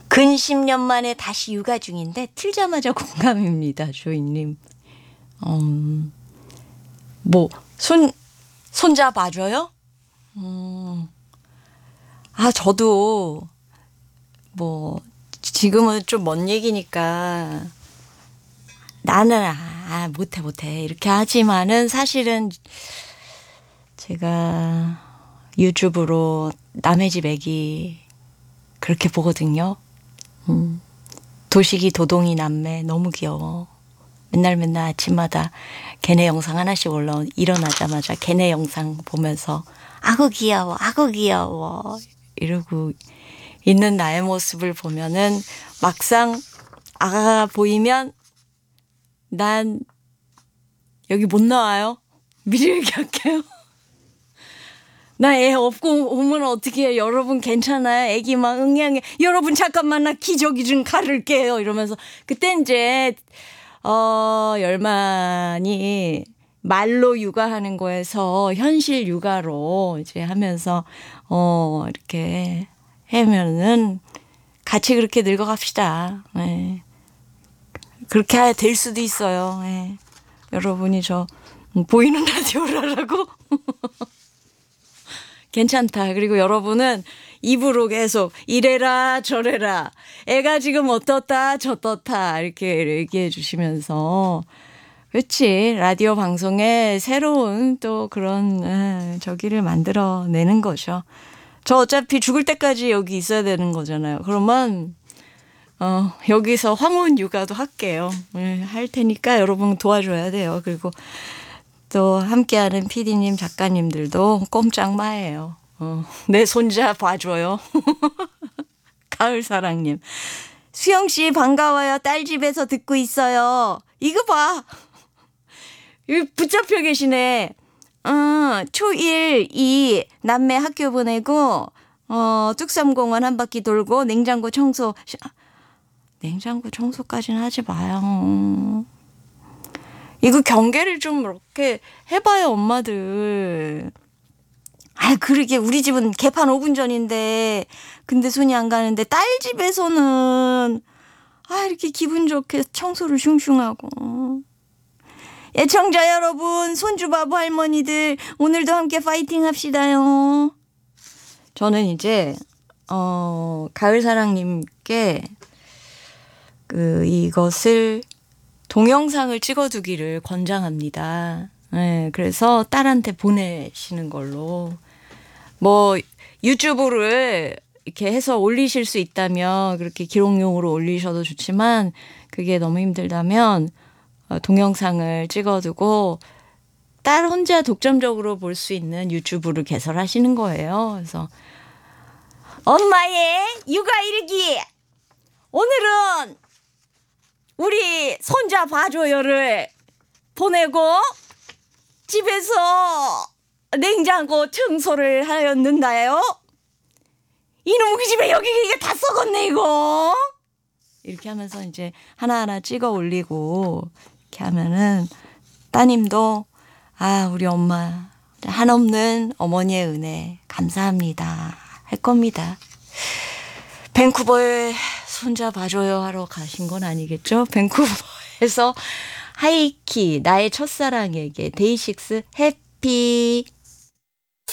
근 10년 만에 다시 육아 중인데 틀자마자 공감입니다. 조이님. 뭐 손자 봐줘요? 저도 뭐 지금은 좀 먼 얘기니까 나는 못해 이렇게 하지만은 사실은 제가 유튜브로 남의 집 애기 그렇게 보거든요. 도식이 도동이 남매 너무 귀여워. 맨날 아침마다 걔네 영상 하나씩 올라온 일어나자마자 걔네 영상 보면서 아구 귀여워 이러고 있는 나의 모습을 보면은 막상 아가가 보이면 난 여기 못 나와요. 미리 얘기할게요. 나 애 없고 오면 어떻게 해요? 여러분 괜찮아요? 애기 막 응애응애. 여러분 잠깐만 나 기저귀 좀 가를게요. 이러면서 그때 이제 열만이 말로 육아하는 거에서 현실 육아로 이제 하면서 이렇게 하면은 같이 그렇게 늙어갑시다. 네. 그렇게 될 수도 있어요. 네. 여러분이 저 보이는 라디오를 하라고? 괜찮다. 그리고 여러분은 입으로 계속 이래라 저래라 애가 지금 어떻다 저떻다 이렇게 얘기해 주시면서 그렇지 라디오 방송에 새로운 또 그런 저기를 만들어내는 거죠. 저 어차피 죽을 때까지 여기 있어야 되는 거잖아요. 그러면 여기서 황혼 육아도 할게요. 할 테니까 여러분 도와줘야 돼요. 그리고 또 함께하는 PD님 작가님들도 꼼짝마예요. 내 손자 봐줘요. 가을사랑님. 수영씨 반가워요. 딸 집에서 듣고 있어요. 이거 봐. 여기 붙잡혀 계시네. 초1, 2 남매 학교 보내고 뚝섬공원 한 바퀴 돌고 냉장고 청소까지는 하지 마요. 이거 경계를 좀 이렇게 해봐요, 엄마들. 그러게 우리 집은 개판 5분 전인데 근데 손이 안 가는데 딸 집에서는 이렇게 기분 좋게 청소를 슝슝하고. 애청자 여러분, 손주바보 할머니들 오늘도 함께 파이팅 합시다요. 저는 이제 가을사랑님께 이것을 동영상을 찍어두기를 권장합니다. 네, 그래서 딸한테 보내시는 걸로. 뭐 유튜브를 이렇게 해서 올리실 수 있다면 그렇게 기록용으로 올리셔도 좋지만 그게 너무 힘들다면 동영상을 찍어두고 딸 혼자 독점적으로 볼 수 있는 유튜브를 개설하시는 거예요. 그래서 엄마의 육아 일기 오늘은 우리 손자 봐줘요를 보내고 집에서 냉장고 청소를 하였는다요. 이놈의 그 집에 여기 이게 다 썩었네 이거. 이렇게 하면서 이제 하나하나 찍어 올리고 이렇게 하면은 따님도 우리 엄마 한없는 어머니의 은혜 감사합니다 할 겁니다. 밴쿠버에 손자 봐줘요 하러 가신 건 아니겠죠? 밴쿠버에서 하이키 나의 첫사랑에게 데이식스 해피